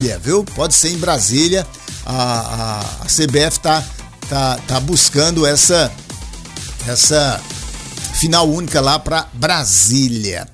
onde é, viu? Pode ser em Brasília. A CBF tá buscando essa final única lá para Brasília.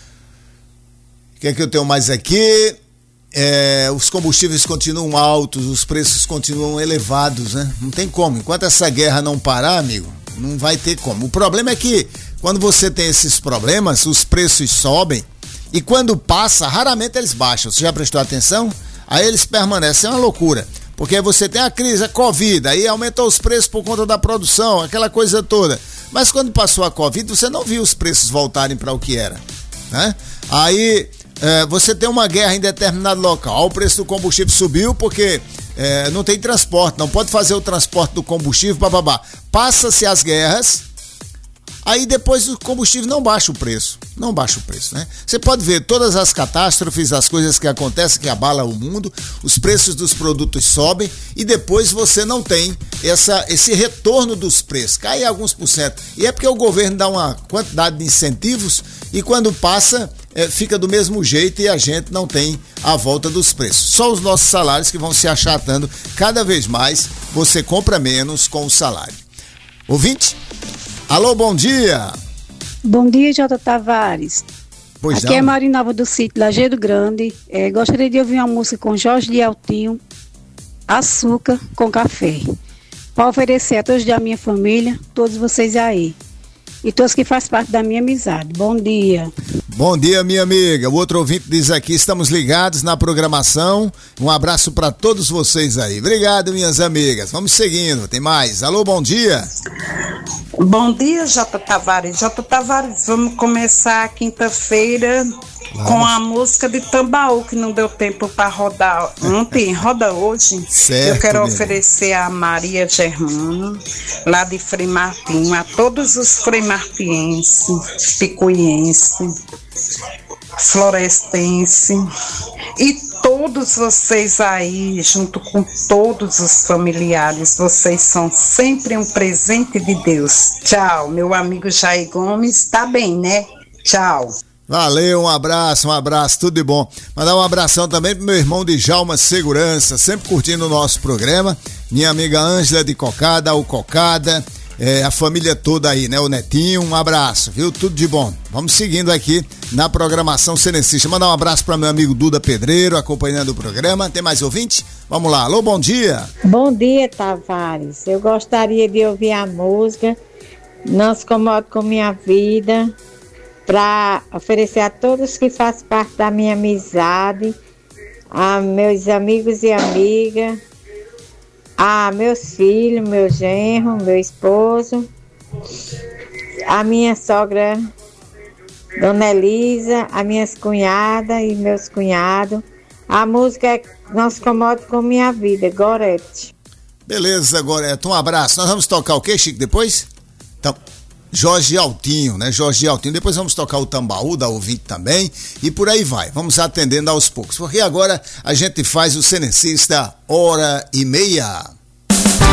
O que é que eu tenho mais aqui? Os combustíveis continuam altos, os preços continuam elevados, né? Não tem como. Enquanto essa guerra não parar, amigo, não vai ter como. O problema é que quando você tem esses problemas, os preços sobem e quando passa, raramente eles baixam. Você já prestou atenção? Aí eles permanecem, é uma loucura. Porque você tem a crise, a Covid, aí aumentou os preços por conta da produção, aquela coisa toda. Mas quando passou a Covid, você não viu os preços voltarem para o que era, né? Aí você tem uma guerra em determinado local, o preço do combustível subiu porque não tem transporte, não pode fazer o transporte do combustível, bababá. Passa-se as guerras, aí depois o combustível não baixa o preço, né? Você pode ver todas as catástrofes, as coisas que acontecem, que abalam o mundo, os preços dos produtos sobem e depois você não tem esse retorno dos preços, cai alguns %. E é porque o governo dá uma quantidade de incentivos e quando passa, fica do mesmo jeito e a gente não tem a volta dos preços. Só os nossos salários que vão se achatando cada vez mais, você compra menos com o salário. Ouvinte? Alô, bom dia. Bom dia, J. Tavares. Pois Aqui não. é Marinalva do sítio Lajeado Grande. Gostaria de ouvir uma música com Jorge de Altinho, Açúcar com Café. Para oferecer a todos da minha família, todos vocês aí. E todos que fazem parte da minha amizade. Bom dia. Bom dia, minha amiga. O outro ouvinte diz aqui, estamos ligados na programação. Um abraço para todos vocês aí. Obrigado, minhas amigas. Vamos seguindo. Tem mais. Alô, bom dia. Bom dia, J. Tavares. J. Tavares, vamos começar quinta-feira com a música de Tambaú, que não deu tempo para rodar ontem, roda hoje. Certo, eu quero mesmo. oferecer a Maria Germano, lá de Frei Martinho, a todos os freimartienses, picuienses, florestenses e todos vocês aí, junto com todos os familiares, vocês são sempre um presente de Deus. Tchau, meu amigo Jair Gomes, tá bem, né? Tchau. Valeu, um abraço, tudo de bom. Mandar um abração também pro meu irmão Djalma Segurança, sempre curtindo o nosso programa. Minha amiga Ângela de Cocada, o Cocada, a família toda aí, né? O Netinho, um abraço, viu? Tudo de bom. Vamos seguindo aqui na programação Senencista. Mandar um abraço para meu amigo Duda Pedreiro, acompanhando o programa. Tem mais ouvinte? Vamos lá. Alô, bom dia. Bom dia, Tavares. Eu gostaria de ouvir a música Não Se Incomode com Minha Vida, para oferecer a todos que fazem parte da minha amizade, a meus amigos e amigas, a meus filhos, meu genro, meu esposo, a minha sogra, Dona Elisa, as minhas cunhadas e meus cunhados. A música é Não Se Incomode com Minha Vida, Gorete. Beleza, Gorete, um abraço. Nós vamos tocar o quê, Chico, depois? Então, Jorge Altinho, né? Jorge Altinho. Depois vamos tocar o Tambaú da ouvinte também e por aí vai. Vamos atendendo aos poucos, porque agora a gente faz o Senencista Hora e Meia.